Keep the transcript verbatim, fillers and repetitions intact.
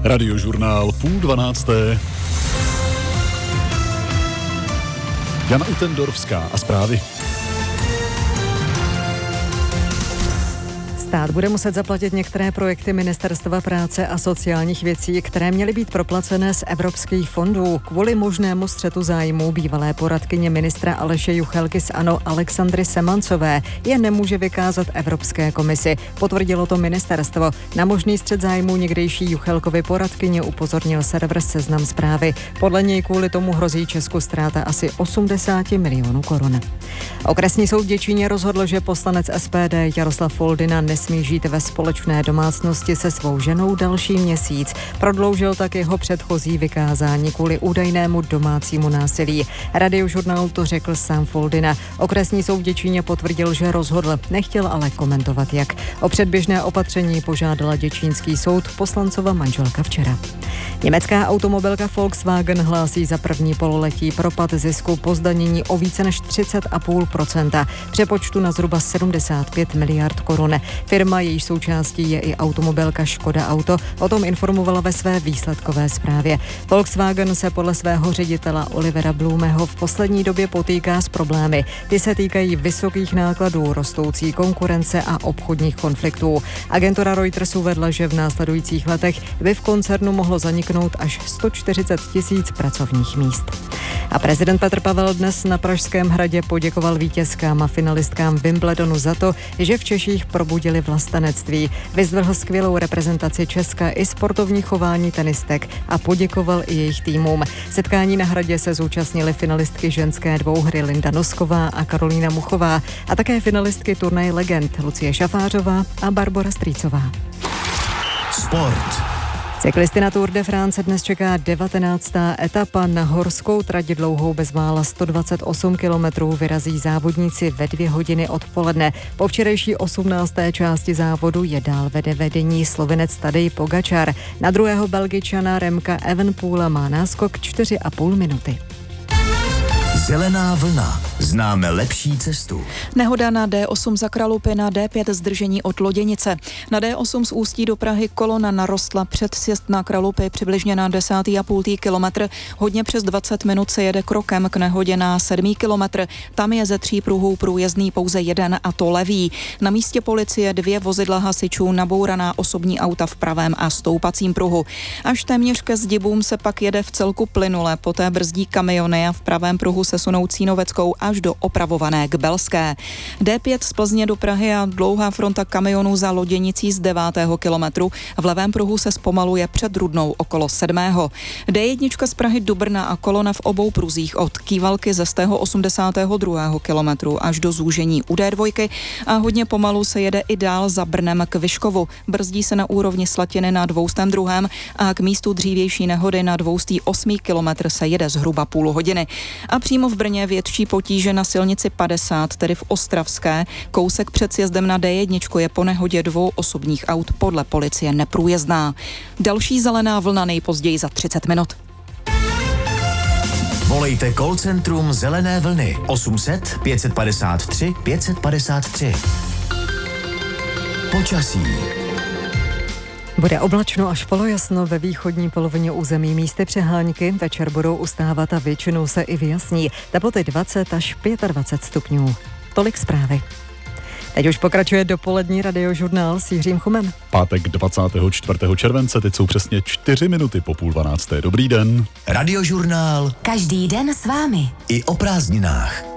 Radiožurnál půl dvanácté. Jana Utendorfská a zprávy. Stát bude muset zaplatit některé projekty Ministerstva práce a sociálních věcí, které měly být proplacené z evropských fondů. Kvůli možnému střetu zájmů bývalé poradkyně ministra Aleše Juchelky z ANO Alexandry Semancové je nemůže vykázat Evropské komisi. Potvrdilo to ministerstvo. Na možný střet zájmů někdejší Juchelkovy poradkyně upozornil server Seznam Zprávy. Podle něj kvůli tomu hrozí Česku ztráta asi osmdesát milionů korun. Okresní soud v Děčíně rozhodl, že poslanec S P D Jaroslav Foldyna nesmí žít ve společné domácnosti se svou ženou další měsíc. Prodloužil tak jeho předchozí vykázání kvůli údajnému domácímu násilí. Radiožurnál to řekl sám Foldyna. Okresní soud v Děčíně potvrdil, že rozhodl, nechtěl ale komentovat jak. O předběžné opatření požádala děčínský soud poslancova manželka včera. Německá automobilka Volkswagen hlásí za první pololetí propad zisku po zdanění o více než třicet celá pět procenta, přepočtu na zhruba sedmdesát pět miliard korun. Firma, jejíž součástí je i automobilka Škoda Auto, o tom informovala ve své výsledkové zprávě. Volkswagen se podle svého ředitele Olivera Blumeho v poslední době potýká s problémy. Ty se týkají vysokých nákladů, rostoucí konkurence a obchodních konfliktů. Agentura Reuters uvedla, že v následujících letech by v koncernu mohlo zaniknout až sto čtyřicet tisíc pracovních míst. A prezident Petr Pavel dnes na Pražském hradě poděkoval vítězkám a finalistkám Wimbledonu za to, že v Češích probudili vlastenectví. Vyzdvihl skvělou reprezentaci Česka i sportovní chování tenistek a poděkoval i jejich týmům. Setkání na hradě se zúčastnily finalistky ženské dvouhry Linda Nosková a Karolína Muchová a také finalistky turnaje legend Lucie Šafářová a Barbora Strýcová. Sport. Cyklisty na Tour de France dnes čeká devatenáctá etapa. Na horskou trať dlouhou bezmála sto dvacet osm kilometrů vyrazí závodníci ve dvě hodiny odpoledne. Po včerejší osmnácté části závodu je dál vede vedení Slovinec Tadej Pogačar. Na druhého Belgičana Remka Evenepoela má náskok čtyři a půl minuty. Zelená vlna. Známe lepší cestu. Nehoda na D osm za Kralupy, na D pět zdržení od Loděnice. Na D osm z Ústí do Prahy kolona narostla před sjezd na Kralupy přibližně na desátý a půl kilometr. Hodně přes dvacet minut se jede krokem k nehodě na sedmý kilometr. Tam je ze tří pruhů průjezdný pouze jeden, a to levý. Na místě policie dvě vozidla hasičů, nabouraná osobní auta v pravém a stoupacím pruhu. Až téměř ke Zdibům se pak jede v celku plynule, poté brzdí kamiony a v pravém pruhu se sunou Cínoveckou až do opravované k Belské. D pět z Plzně do Prahy a dlouhá fronta kamionů za Loděnicí z devátého kilometru. V levém pruhu se zpomaluje před Rudnou okolo sedmého. D jedna z Prahy do Brna a kolona v obou pruzích od Kývalky ze stého osmdesátého druhého kilometru až do zúžení u D dva a hodně pomalu se jede i dál za Brnem k Vyškovu. Brzdí se na úrovni Slatiny na dvoustém druhém a k místu dřívější nehody na dvoustý osmý kilometr se jede zhruba půl hodiny. A přímo v Brně větší potíže na silnici padesát, tedy v Ostravské. Kousek před sjezdem na D jedna je po nehodě dvou osobních aut podle policie neprůjezdná. Další zelená vlna nejpozději za třicet minut. Volejte call centrum Zelené vlny osm set pět padesát tři pět padesát tři. Počasí. Bude oblačno až polojasno ve východní polovině území, místy přehánky, večer budou ustávat a většinou se i vyjasní. Teploty dvacet až dvacet pět stupňů. Tolik zprávy. Teď už pokračuje dopolední radiožurnál s Jiřím Chumem. Pátek dvacátého čtvrtého července, teď jsou přesně čtyři minuty po půl dvanácté. Dobrý den. Radiožurnál. Každý den s vámi. I o prázdninách.